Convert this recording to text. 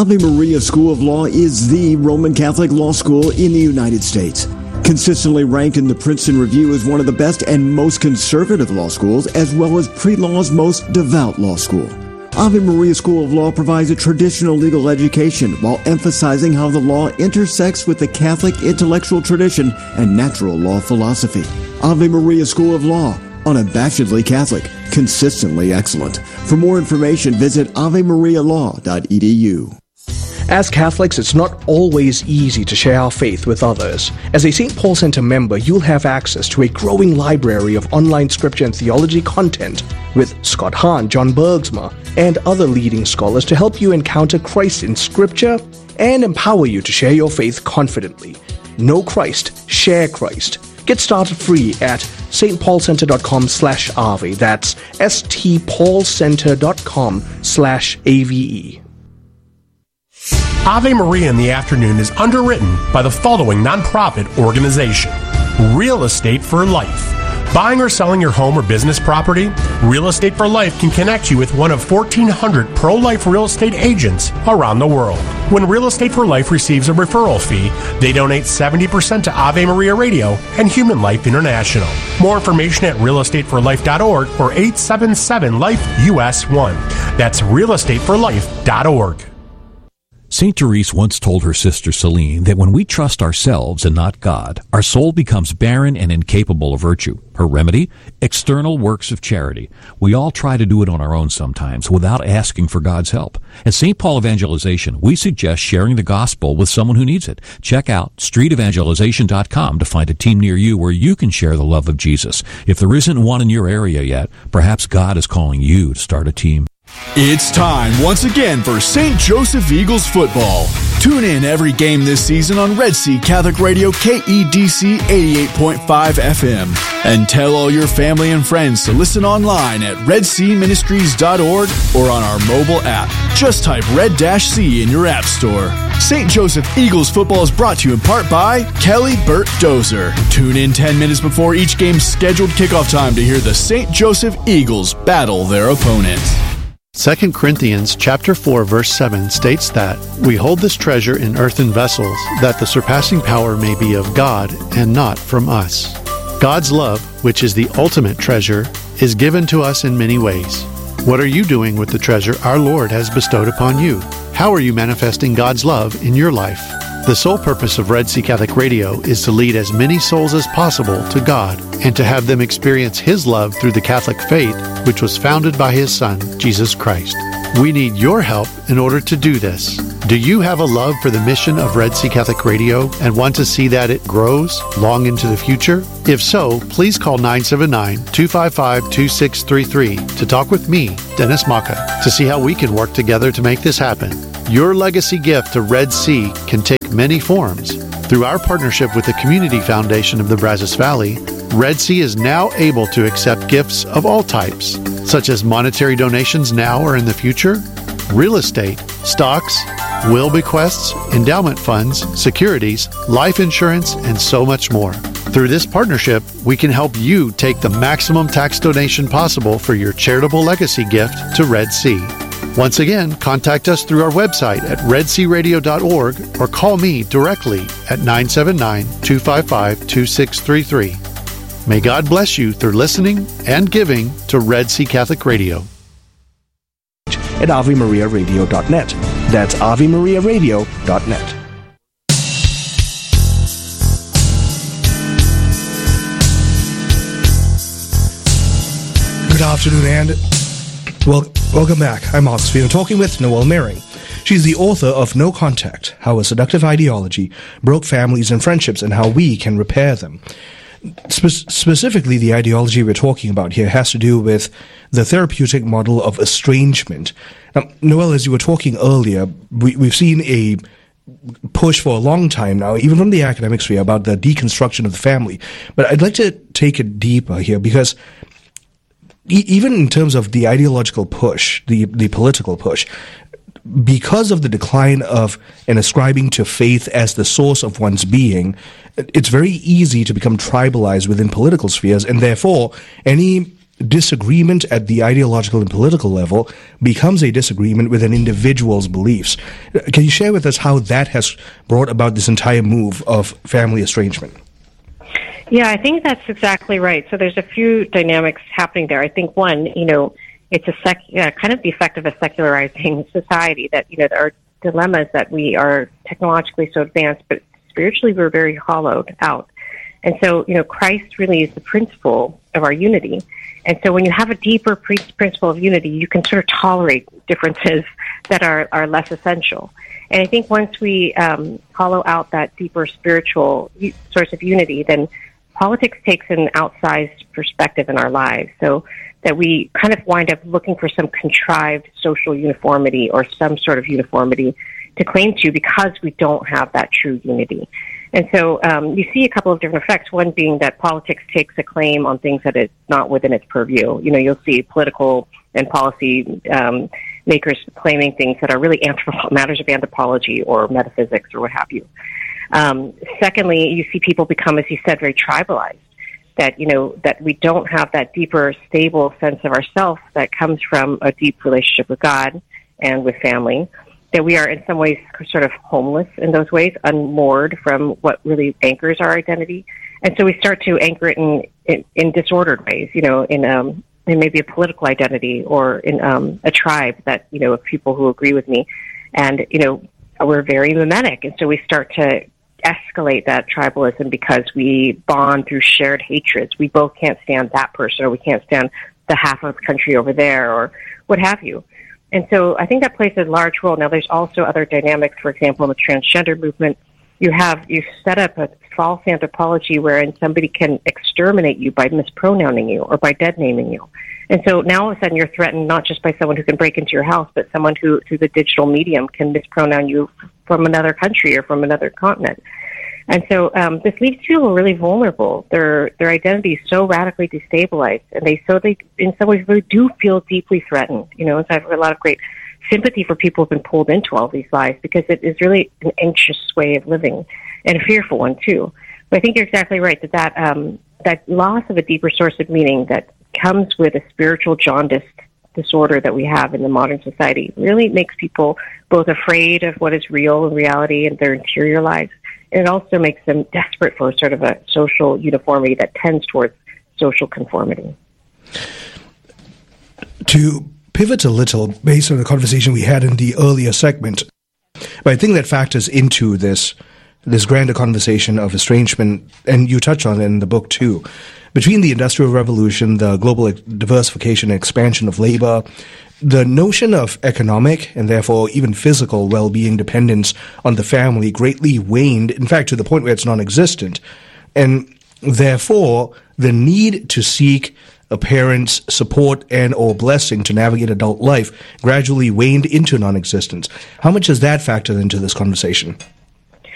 Ave Maria School of Law is the Roman Catholic law school in the United States. Consistently ranked in the Princeton Review as one of the best and most conservative law schools, as well as pre-law's most devout law school. Ave Maria School of Law provides a traditional legal education while emphasizing how the law intersects with the Catholic intellectual tradition and natural law philosophy. Ave Maria School of Law, unabashedly Catholic, consistently excellent. For more information, visit avemarialaw.edu. As Catholics, it's not always easy to share our faith with others. As a St. Paul Center member, you'll have access to a growing library of online scripture and theology content with Scott Hahn, John Bergsma, and other leading scholars to help you encounter Christ in scripture and empower you to share your faith confidently. Know Christ, share Christ. Get started free at stpaulcenter.com/Ave. That's stpaulcenter.com/AVE. Ave Maria in the Afternoon is underwritten by the following nonprofit organization: Real Estate for Life. Buying or selling your home or business property? Real Estate for Life can connect you with one of 1,400 pro-life real estate agents around the world. When Real Estate for Life receives a referral fee, they donate 70% to Ave Maria Radio and Human Life International. More information at realestateforlife.org or 877-LIFE-US1. That's realestateforlife.org. St. Therese once told her sister Celine that when we trust ourselves and not God, our soul becomes barren and incapable of virtue. Her remedy? External works of charity. We all try to do it on our own sometimes without asking for God's help. At St. Paul Evangelization, we suggest sharing the gospel with someone who needs it. Check out streetevangelization.com to find a team near you where you can share the love of Jesus. If there isn't one in your area yet, perhaps God is calling you to start a team. It's time once again for St. Joseph Eagles football. Tune in every game this season on Red Sea Catholic Radio KEDC 88.5 FM. And tell all your family and friends to listen online at redseaministries.org or on our mobile app. Just type Red-C in your app store. St. Joseph Eagles football is brought to you in part by Kelly Burt Dozer. Tune in 10 minutes before each game's scheduled kickoff time to hear the St. Joseph Eagles battle their opponents. 2 Corinthians chapter 4 verse 7 states that we hold this treasure in earthen vessels, that the surpassing power may be of God and not from us. God's love, which is the ultimate treasure, is given to us in many ways. What are you doing with the treasure our Lord has bestowed upon you? How are you manifesting God's love in your life? The sole purpose of Red Sea Catholic Radio is to lead as many souls as possible to God and to have them experience His love through the Catholic faith, which was founded by His Son, Jesus Christ. We need your help in order to do this. Do you have a love for the mission of Red Sea Catholic Radio and want to see that it grows long into the future? If so, please call 979-255-2633 to talk with me, Dennis Maka, to see how we can work together to make this happen. Your legacy gift to Red Sea can take many forms. Through our partnership with the Community Foundation of the Brazos Valley, Red Sea is now able to accept gifts of all types, such as monetary donations now or in the future, real estate, stocks, will bequests, endowment funds, securities, life insurance, and so much more. Through this partnership, we can help you take the maximum tax donation possible for your charitable legacy gift to Red Sea. Once again, contact us through our website at redsearadio.org or call me directly at 979-255-2633. May God bless you through listening and giving to Red Sea Catholic Radio. At AveMariaRadio.net. That's AveMariaRadio.net. Good afternoon, and welcome back. I'm Oxfield, talking with Noelle Mering. She's the author of No Contact, How a Seductive Ideology Broke Families and Friendships and How We Can Repair Them. Specifically, the ideology we're talking about here has to do with the therapeutic model of estrangement. Now, Noelle, as you were talking earlier, we've seen a push for a long time now, even from the academic sphere, about the deconstruction of the family. But I'd like to take it deeper here, because even in terms of the ideological push, the political push, because of the decline of and ascribing to faith as the source of one's being, it's very easy to become tribalized within political spheres, and therefore any disagreement at the ideological and political level becomes a disagreement with an individual's beliefs. Can you share with us how that has brought about this entire move of family estrangement? Yeah, I think that's exactly right. So there's a few dynamics happening there. I think one, it's kind of the effect of a secularizing society that, there are dilemmas that we are technologically so advanced, but spiritually we're very hollowed out. And so, Christ really is the principle of our unity. And so when you have a deeper principle of unity, you can sort of tolerate differences that are less essential. And I think once we hollow out that deeper spiritual source of unity, then politics takes an outsized perspective in our lives. So that we kind of wind up looking for some contrived social uniformity or some sort of uniformity to claim to because we don't have that true unity. And so you see a couple of different effects, one being that politics takes a claim on things that is not within its purview. You'll see political and policy makers claiming things that are really matters of anthropology or metaphysics or what have you. Secondly, you see people become, as you said, very tribalized, that, that we don't have that deeper, stable sense of ourself that comes from a deep relationship with God and with family, that we are in some ways sort of homeless in those ways, unmoored from what really anchors our identity. And so we start to anchor it in disordered ways, in maybe a political identity or in a tribe that, of people who agree with me. And, we're very mimetic. And so we start to escalate that tribalism because we bond through shared hatreds. We both can't stand that person, or we can't stand the half of the country over there, or what have you. And so I think that plays a large role. Now, there's also other dynamics. For example, in the transgender movement, you set up a false anthropology wherein somebody can exterminate you by mispronouncing you or by dead naming you. And so now all of a sudden you're threatened not just by someone who can break into your house, but someone who, through the digital medium, can mispronoun you from another country or from another continent. And so this leaves people really vulnerable. Their identity is so radically destabilized, and they in some ways really do feel deeply threatened. So I have a lot of great sympathy for people who've been pulled into all these lies, because it is really an anxious way of living and a fearful one too. But I think you're exactly right that loss of a deeper source of meaning that comes with a spiritual jaundiced disorder that we have in the modern society really makes people both afraid of what is real in reality and their interior lives. And it also makes them desperate for sort of a social uniformity that tends towards social conformity. To pivot a little, based on the conversation we had in the earlier segment, but I think that factors into this grander conversation of estrangement, and you touch on it in the book too, between the Industrial Revolution, the global diversification and expansion of labor, the notion of economic and therefore even physical well-being dependence on the family greatly waned, in fact, to the point where it's non-existent. And therefore, the need to seek a parent's support and or blessing to navigate adult life gradually waned into non-existence. How much has that factored into this conversation?